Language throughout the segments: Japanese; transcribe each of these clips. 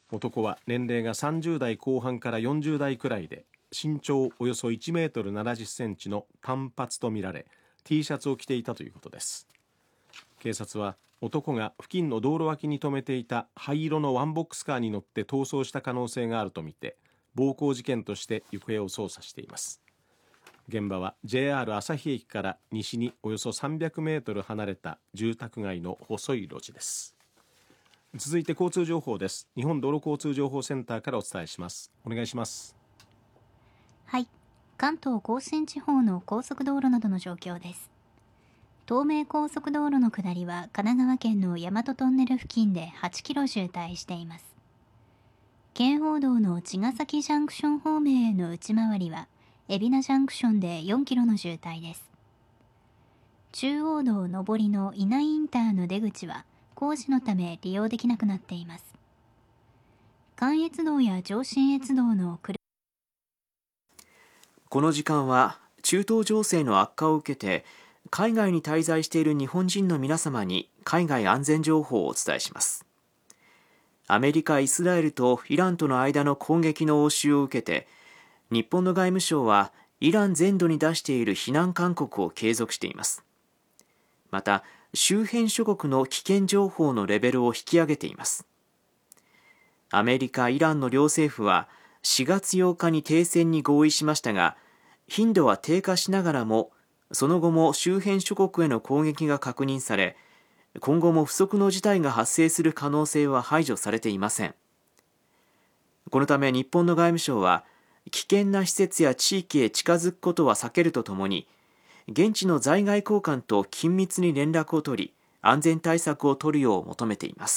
男は年齢が30代後半から40代くらいで、身長およそ1メートル70センチの短髪とみられ、 T シャツを着ていたということです。警察は男が付近の道路脇に止めていた灰色のワンボックスカーに乗って逃走した可能性があるとみて、暴行事件として行方を捜査しています。現場は JR 旭駅から西におよそ300メートル離れた住宅街の細い路地です。続いて交通情報です。日本道路交通情報センターからお伝えします。お願いします。 はい、関東甲信地方の高速道路などの状況です。東名高速道路の下りは神奈川県の大和トンネル付近で8キロ渋滞しています。京王道の茅ヶ崎ジャンクション方面への内回りは海老名ジャンクションで4キロの渋滞です。中央道上りの稲井インターの出口は工事のため利用できなくなっています。関越道や上信越道のこの時間は中東情勢の悪化を受けて海外に滞在している日本人の皆様に海外安全情報をお伝えします。アメリカ、イスラエルとイランとの間の攻撃の応酬を受けて、日本の外務省はイラン全土に出している非難勧告を継続しています。また、周辺諸国の危険情報のレベルを引き上げています。アメリカ、イランの両政府は4月8日に停戦に合意しましたが、頻度は低下しながらも、その後も周辺諸国への攻撃が確認され、今後も不測の事態が発生する可能性は排除されていません。このため日本の外務省は、危険な施設や地域へ近づくことは避けるとともに、現地の在外公館と緊密に連絡を取り、安全対策を取るよう求めています。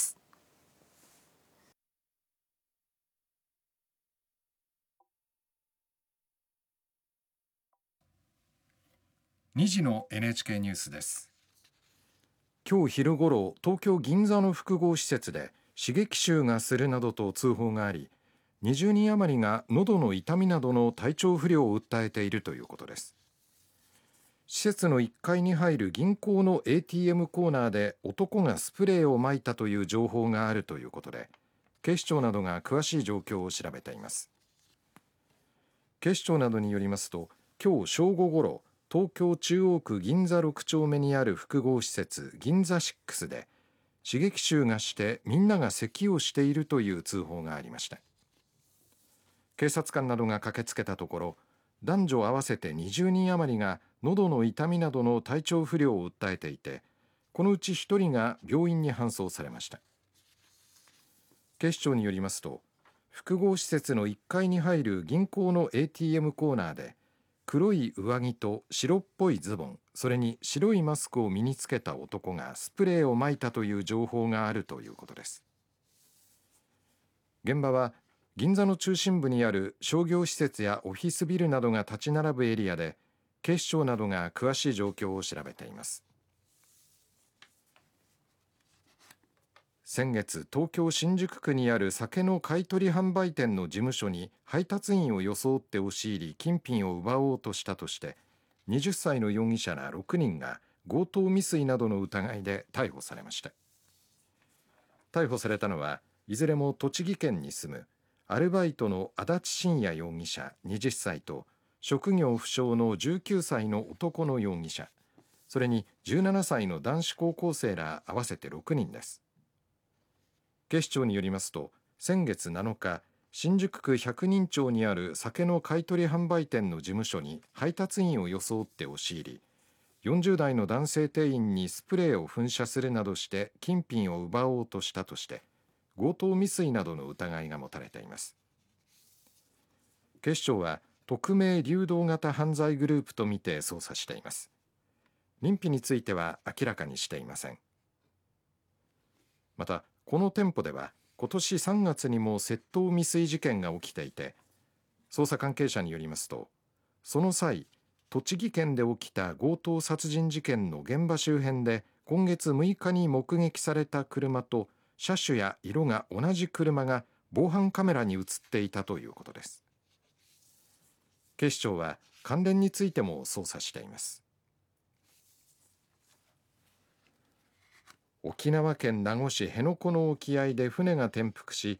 2時の NHK ニュースです。 今日昼ごろ、東京銀座の複合施設で刺激臭がするなどと通報があり、20人余りが喉の痛みなどの体調不良を訴えているということです。施設の1階に入る銀行の ATM コーナーで男がスプレーを撒いたという情報があるということで、警視庁などが詳しい状況を調べています。警視庁などによりますと、今日正午ごろ、東京中央区銀座6丁目にある複合施設銀座6で刺激臭がしてみんなが咳をしているという通報がありました。警察官などが駆けつけたところ、男女合わせて20人余りが喉の痛みなどの体調不良を訴えていて、このうち1人が病院に搬送されました。警視庁によりますと、複合施設の1階に入る銀行の ATM コーナーで黒い上着と白っぽいズボン、それに白いマスクを身につけた男がスプレーを撒いたという情報があるということです。現場は銀座の中心部にある商業施設やオフィスビルなどが立ち並ぶエリアで、警視庁などが詳しい状況を調べています。先月、東京新宿区にある酒の買取販売店の事務所に配達員を装って押し入り金品を奪おうとしたとして20歳の容疑者ら6人が強盗未遂などの疑いで逮捕されました。逮捕されたのはいずれも栃木県に住むアルバイトの足立真也容疑者20歳と職業不詳の19歳の男の容疑者、それに17歳の男子高校生ら合わせて6人です。警視庁によりますと、先月7日、新宿区百人町にある酒の買取販売店の事務所に配達員を装って押し入り、40代の男性店員にスプレーを噴射するなどして金品を奪おうとしたとして、強盗未遂などの疑いが持たれています。警視庁は匿名流動型犯罪グループとみて捜査しています。認否については明らかにしていません。また、この店舗では今年3月にも窃盗未遂事件が起きていて、捜査関係者によりますと、その際、栃木県で起きた強盗殺人事件の現場周辺で今月6日に目撃された車と車種や色が同じ車が防犯カメラに映っていたということです。警視庁は関連についても捜査しています。沖縄県名護市辺野古の沖合で船が転覆し、